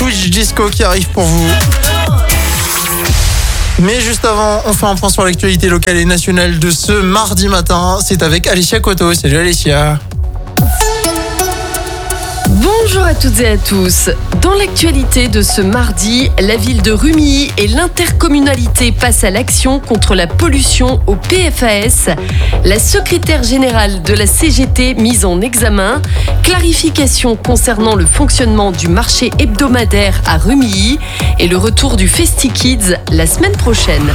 Switch Disco qui arrive pour vous. Mais juste avant, on fait un point sur l'actualité locale et nationale de ce mardi matin. C'est avec Alicia Coto. Salut Alicia. Bonjour à toutes et à tous. Dans l'actualité de ce mardi, la ville de Rumilly et l'intercommunalité passent à l'action contre la pollution au PFAS. La secrétaire générale de la CGT mise en examen. Clarification concernant le fonctionnement du marché hebdomadaire à Rumilly et le retour du FestiKids la semaine prochaine.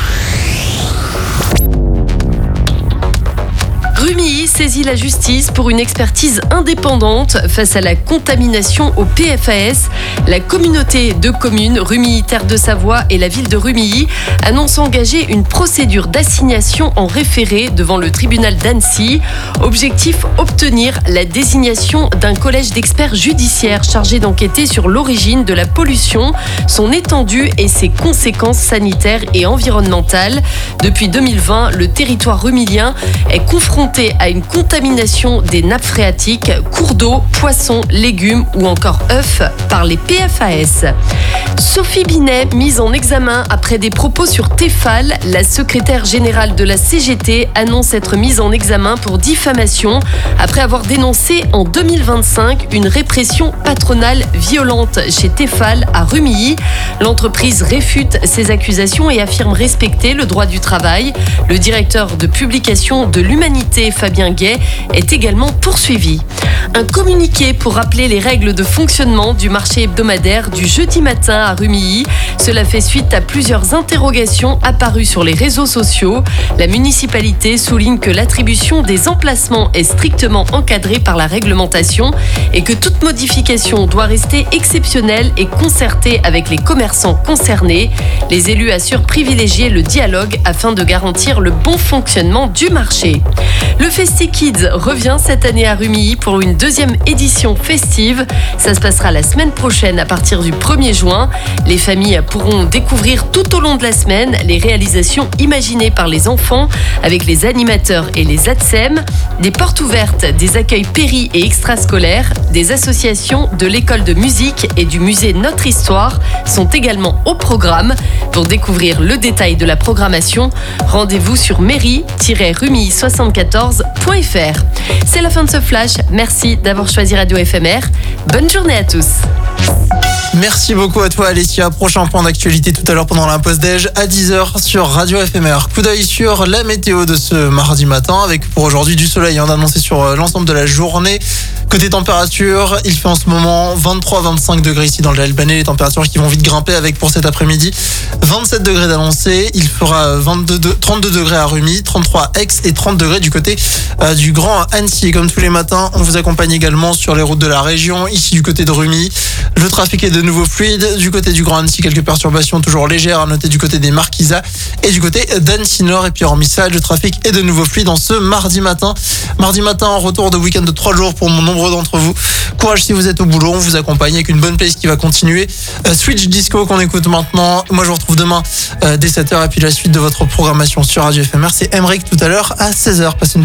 Rumilly saisit la justice pour une expertise indépendante face à la contamination au PFAS. La communauté de communes Rumilly Terre de Savoie et la ville de Rumilly annoncent engager une procédure d'assignation en référé devant le tribunal d'Annecy. Objectif, obtenir la désignation d'un collège d'experts judiciaires chargé d'enquêter sur l'origine de la pollution, son étendue et ses conséquences sanitaires et environnementales. Depuis 2020, le territoire rumillien est confronté à une contamination des nappes phréatiques, cours d'eau, poissons, légumes ou encore œufs par les PFAS. Sophie Binet, mise en examen après des propos sur Tefal, la secrétaire générale de la CGT annonce être mise en examen pour diffamation après avoir dénoncé en 2025 une répression patronale violente chez Tefal à Rumilly. L'entreprise réfute ces accusations et affirme respecter le droit du travail. Le directeur de publication de l'Humanité, Fabien Gay, est également poursuivi. Un communiqué pour rappeler les règles de fonctionnement du marché hebdomadaire du jeudi matin à Rumilly. Cela fait suite à plusieurs interrogations apparues sur les réseaux sociaux. La municipalité souligne que l'attribution des emplacements est strictement encadrée par la réglementation et que toute modification doit rester exceptionnelle et concertée avec les commerçants concernés. Les élus assurent privilégier le dialogue afin de garantir le bon fonctionnement du marché. Le FestiKids revient cette année à Rumilly pour une deuxième édition festive. Ça se passera la semaine prochaine à partir du 1er juin. Les familles pourront découvrir tout au long de la semaine les réalisations imaginées par les enfants avec les animateurs et les ATSEM, des portes ouvertes, des accueils péri et extrascolaires, des associations de l'école de musique et du musée Notre Histoire sont également au programme. Pour découvrir le détail de la programmation, rendez-vous sur mairie-rumilly74.fr. C'est la fin de ce flash. Merci d'avoir choisi Radio FMR. Bonne journée à tous. Merci beaucoup à toi Alicia. Prochain point d'actualité tout à l'heure pendant la pause déj à 10h sur Radio FMR. Coup d'œil sur la météo de ce mardi matin avec pour aujourd'hui du soleil annoncé sur l'ensemble de la journée. Côté température, il fait en ce moment 23-25 degrés ici dans le Albanais. Les températures qui vont vite grimper avec pour cet après-midi 27 degrés d'annoncé. Il fera 32 degrés à Rumilly, 33 à Aix et 30 degrés du côté du Grand Annecy. Comme tous les matins, on vous accompagne également sur les routes de la région. Ici du côté de Rumilly, le trafic est de nouveau fluide. Du côté du Grand Annecy, quelques perturbations toujours légères à noter du côté des Marquisats et du côté d'Annecy Nord. Et puis hormis ça, le trafic est de nouveau fluide en ce mardi matin. Mardi matin, en retour de week-end de 3 jours pour nombreux d'entre vous. Courage si vous êtes au boulot, on vous accompagne avec une bonne playlist qui va continuer. Switch Disco qu'on écoute maintenant. Moi je vous retrouve demain dès 7h et puis la suite de votre programmation sur Radio FMR. C'est Emmerich tout à l'heure à 16h. Passez une